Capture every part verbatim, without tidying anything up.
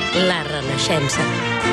La Renaixença.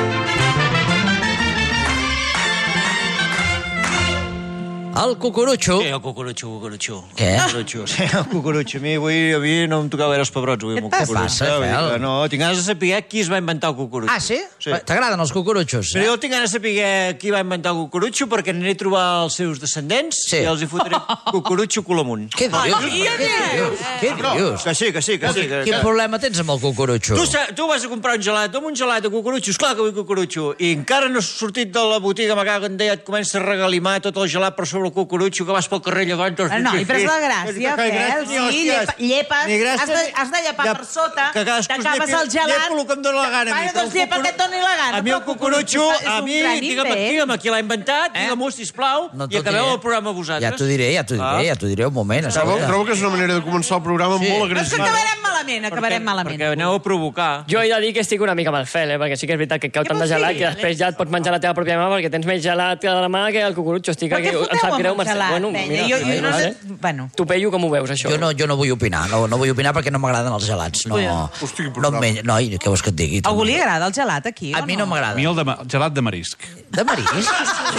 El cucurutxo... Què, el cucurutxo, cucurutxo? Què? Cucurutxo, sí, el cucurutxo. A mi avui, a mi no em tocava veure els pebrots. Avui, Què et passa, Fel? No, tinc ganes de saber qui es va inventar el cucurutxo. Ah, sí? Sí. T'agraden els cucurutxos? Però jo tinc ganes de saber qui va inventar el cucurutxo perquè aniré a trobar els seus descendents Sí. i els hi fotré cucurutxo cul amunt. Què dius? Què dius? Què dius? Que sí, que sí, que sí. Que, Quin que... problema tens amb el cucurutxo? Tu, sa- tu vas a comprar un gelat, amb un gelat de cucurutxo, esclar que vull cucurutxo, i encara no has sortit de la botiga, me cago en Déu, et comença a regalimar tot el gelat per sobre el cucurutxo, que vas pel carrer llavant... Ah, no, i però és la gràcia, Fel, sí, llepa, llepes, has de, has de llepar per sota, t'acabes el gelat... Llepo el que em dóna la gana. Bueno, doncs llepa que et doni la gana. A mi el cucurutxo, a mi, digue'm, digue'm qui l'ha inventat, Eh? digue'm-ho, sisplau, No i t'ho acabeu diré. el programa vosaltres. Ja t'ho diré, ja t'ho diré, Ah. ja t'ho diré un moment. Trobo, escolta. trobo que és una manera de començar el programa Sí. molt Però és que agressiva. acabarem malament, acabarem malament. Perquè aneu a provocar. Jo he de dir que estic una mica amb el Fel, eh? Perquè sí que és veritat que cau Què tant de vols gelat dir? que després ja et pots menjar la teva pròpia mà perquè tens més gelat que de la mà que el cucurutxo. Estic Però aquí, què em foteu sap amb greu, el Mercè. gelat, Bueno, penya? mira, Jo- jo mira, no sé- vale. bueno. Tu, Peyu, com ho veus, això? Jo no, jo no vull opinar, no, no vull opinar perquè no m'agraden els gelats. No, Hosti, quin no em programa. menjo... Noi, què vols que et digui? tu? Algú li agrada el gelat aquí? A o mi no A m'agrada. mi el, de, ma- el gelat de marisc. De marisc?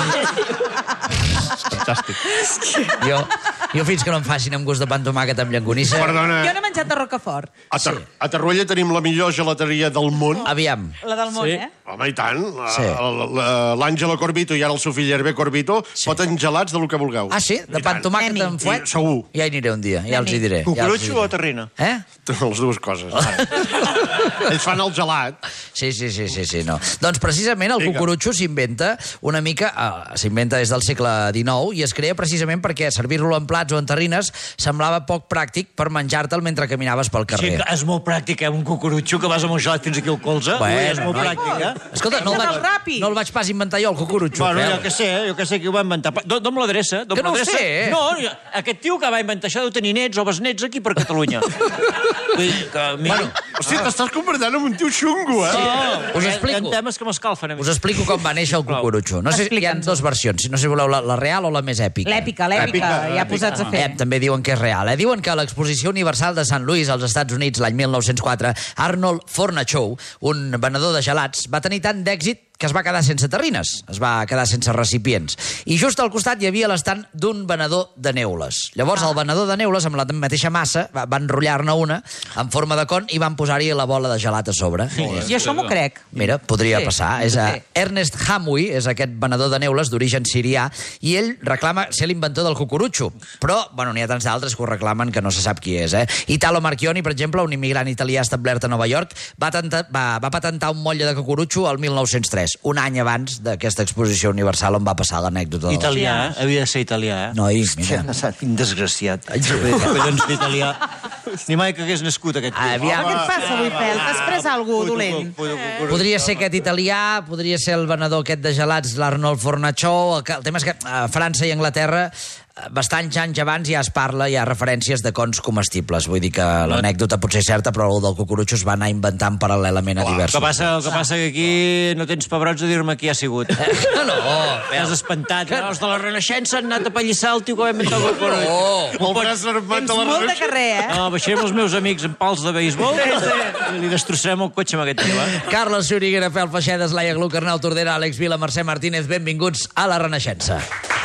Fantàstic. jo, jo fins que no em facin amb gust de pa amb tomàquet amb llangonissa... Perdona, Jo no he menjat de Rocafort. a, Tar a Tarruella tenim la millor gelateria del món. Aviam. La del món, Sí. eh? Home, i tant. Sí. L'Àngela Corbito i ara el seu fill Hervé Corbito foten gelats del que vulgueu. Ah, sí? De I pa amb tant. tomàquet Anem-hi. amb fuet? I segur. Ja hi aniré un dia, ja els hi diré. ja els hi Cucurutxo diré. o terrina? Eh? Les dues coses. Ells fan el gelat. Sí, sí, sí, sí, sí, no. Doncs precisament el Vinga. cucurutxo s'inventa una mica, eh, s'inventa des del segle dinou i es crea precisament perquè servir-lo en plats o en terrines semblava poc pràctic per menjar-te'l mentre caminaves pel Sí, carrer. que és molt pràctic, eh? Un cucurutxo que vas amb un gelat fins aquí al colze. Ui, és molt noi. pràctic, eh? Escolta, no el, Fes-el vaig, ràpid. no el vaig pas inventar jo, el cucurutxo. Bueno, Fel. jo que sé, jo que sé qui ho va inventar. Pa- do- Dóna'm l'adreça. dóna'm Que no ho l'adreça. sé, eh? No, jo- aquest tio que va inventar això deu tenir nets o besnets aquí per Catalunya. Vull dir que... Bueno, Hòstia, t'estàs convertant en un tio xungo, eh? no, Us hi ha- explico. Hi ha temes que m'escalfen a mi. Us explico com va néixer el cucurutxo. No sé, hi ha Explica'ns-ho. dues versions, no sé si voleu la, la real o la més èpica. L'èpica, l'èpica, ja posats a fer. Eh, també diuen que és real. Eh? Diuen que a l'Exposició Universal de Sant Louis, als Estats Units, l'any mil nou-cents quatre, Arnold Fornachow, un venedor de gelats, va tenir tant d'èxit que es va quedar sense terrines, es va quedar sense recipients. I just al costat hi havia l'estant d'un venedor de neules. Llavors el venedor de neules, amb la mateixa massa, va, va enrotllar-ne una en forma de con i van posar-hi la bola de gelat a sobre. I això m'ho crec. Mira, podria Sí, passar. És a sí. Ernest Hamwi, és aquest venedor de neules d'origen sirià, i ell reclama ser l'inventor del cucurutxo. Però, bueno, n'hi ha tants d'altres que ho reclamen que no se sap qui és, eh? Italo Marchioni, per exemple, un immigrant italià establert a Nova York, va, tenta, va, va patentar un motlle de cucurutxo el mil nou-cents tres, un any abans d'aquesta exposició universal on va passar l'anècdota. de la- Italià, eh? Havia de ser italià, eh? Noi, mira. Hòstia, quin desgraciat. Collons d'italià. Ni mai que hagués nascut aquest tio. Aviam. Què et passa avui, Fel? T'has pres alguna cosa dolent? Podria ser aquest italià, podria ser el venedor aquest de gelats, l'Arnold Fornachow. El, que- el tema és que a França i Anglaterra eh, bastants anys abans ja es parla, hi ha referències de cons comestibles. Vull dir que l'anècdota potser és certa, però el del cucurutxo es va anar inventant paral·lelament a El diversos. que passa, el que passa que aquí no tens pebrots de dir-me qui ha sigut. No, no. T'has espantat. No, els de la Renaixença han anat a pallissar el tio que va inventar el cucurutxo. Oh. El braç armat Tens de la molt de Renaixença. carrer, eh? No, baixarem els meus amics amb pals de beisbol i li destrossarem el cotxe amb aquest tio, eh? Carles Xuriguera, Fel Feixedes, Laia Gluck, Arnau Tordera, Àlex Vila, Mercè Martínez, benvinguts a la Renaixença.